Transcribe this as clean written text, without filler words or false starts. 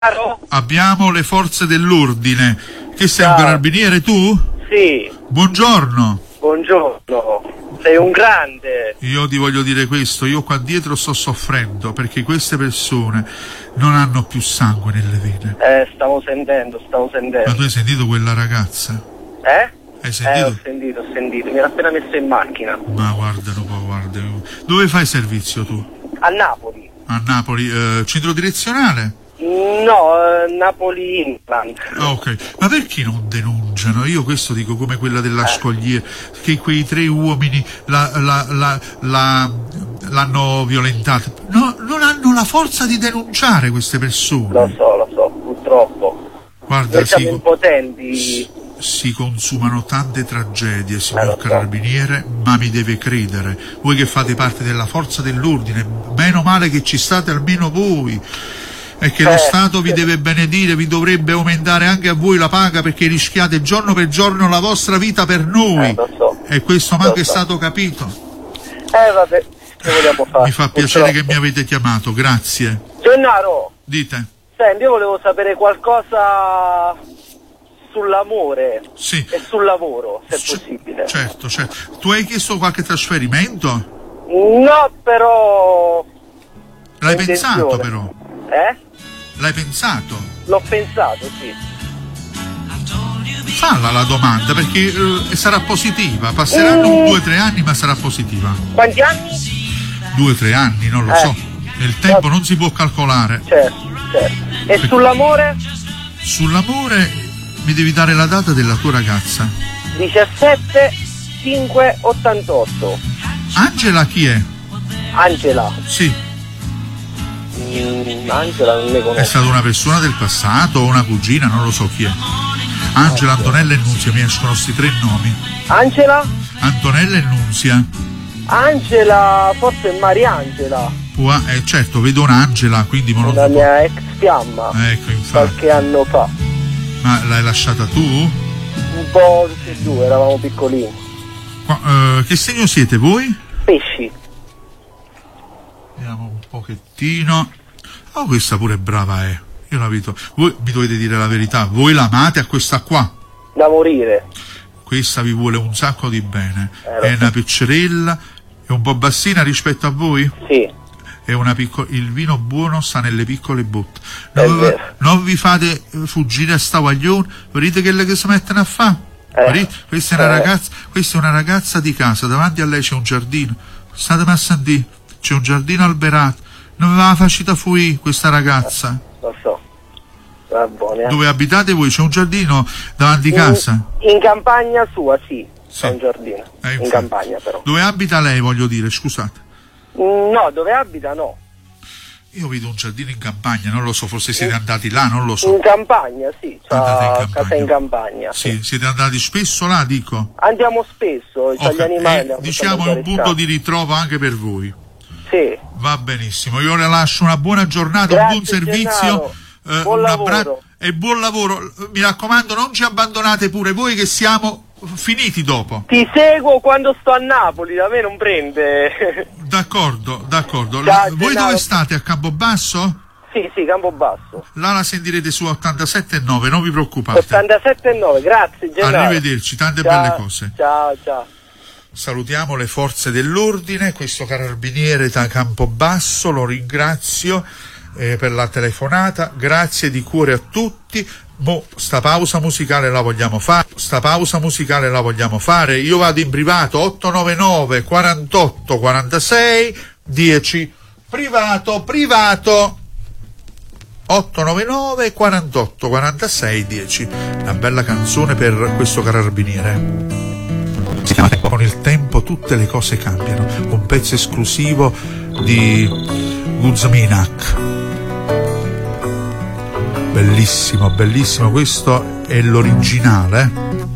Abbiamo le forze dell'ordine. Che sei, un carabiniere tu? Sì. Buongiorno. Buongiorno. Sei un grande. Io ti voglio dire questo, io qua dietro sto soffrendo perché queste persone non hanno più sangue nelle vene. Stavo sentendo. Ma tu hai sentito quella ragazza? Hai sentito? Ho sentito. Mi ero appena messo in macchina. Ma guarda un po', guarda. Dove fai servizio tu? A Napoli. A Napoli, centro direzionale? No, Napoli Inland. Ah, ok. Ma perché non denunciano? Io questo dico, come quella della Scogliere, che quei 3 uomini l'hanno violentata. No, non hanno la forza di denunciare queste persone. Lo so, purtroppo. Guarda, noi siamo impotenti. Si consumano tante tragedie, signor carabiniere, ma mi deve credere. Voi che fate parte della forza dell'ordine, meno male che ci state almeno voi. E che lo Stato vi deve benedire, vi dovrebbe aumentare anche a voi la paga perché rischiate giorno per giorno la vostra vita per noi. Lo so. E questo manco è stato capito. Vabbè, che vogliamo fare? Mi fa piacere che mi avete chiamato, grazie. Gennaro. Dite. Senti, io volevo sapere qualcosa sull'amore. Sì. E sul lavoro, se è possibile. Certo. Tu hai chiesto qualche trasferimento? No, però... L'hai pensato però? L'hai pensato? L'ho pensato, sì. Falla la domanda perché sarà positiva. Passeranno 2 o 3 anni, ma sarà positiva. Quanti anni? 2 o 3 anni, non lo so. Il tempo non si può calcolare. Certo. E sull'amore? Sull'amore mi devi dare la data della tua ragazza. 17/5/88. Angela chi è? Angela? Sì. Angela non ne conosco. È stata una persona del passato o una cugina, non lo so chi è. Angela, Antonella e Nunzia, mi escono sti 3 nomi. Angela? Antonella e Nunzia. Angela, forse è Mariangela. Certo, vedo un'Angela, quindi la mia ex fiamma. Ecco, infatti. Qualche anno fa. Ma l'hai lasciata tu? Un po' tutti e 2, eravamo piccolini. Che segno siete voi? Pesci. Vediamo un pochettino. Oh, questa pure è brava, Io la vedo. Voi mi dovete dire la verità. Voi l'amate a questa qua? Da morire. Questa vi vuole un sacco di bene. È una piccerella. È un po' bassina rispetto a voi? Sì. È il vino buono sta nelle piccole botte. Non vi fate fuggire a sta guaglione. Vedete che si mettono a fare? Questa è una ragazza di casa. Davanti a lei c'è un giardino. State a sentire. C'è un giardino alberato. Non aveva facita fuori questa ragazza. Lo so. Va buone. Dove abitate voi? C'è un giardino davanti a casa? In campagna sua, sì. C'è un giardino. In campagna però. Dove abita lei, voglio dire, scusate? No, dove abita no. Io vedo un giardino in campagna, non lo so, forse siete andati là, non lo so. In campagna, sì. Casa in campagna. Sì, siete andati spesso là, dico? Andiamo spesso, gli animali. Diciamo è un punto di ritrovo anche per voi. Sì. Va benissimo, io le lascio una buona giornata, un buon servizio, buon lavoro. E buon lavoro. Mi raccomando, non ci abbandonate pure voi che siamo finiti dopo. Ti seguo quando sto a Napoli, da me non prende. D'accordo. Ciao, voi dove state? A Campobasso? Sì, Campobasso. Là la sentirete su 87.9, non vi preoccupate. 87.9, grazie Gennaro. Arrivederci, tante belle cose. Ciao. Salutiamo le forze dell'ordine, questo carabiniere da Campobasso, lo ringrazio per la telefonata, grazie di cuore a tutti. Sta pausa musicale la vogliamo fare, io vado in privato 899 48 46 10 privato 899 48 46 10. Una bella canzone per questo carabiniere. Con il tempo tutte le cose cambiano. Un pezzo esclusivo di Guzminak. Bellissimo, questo è l'originale.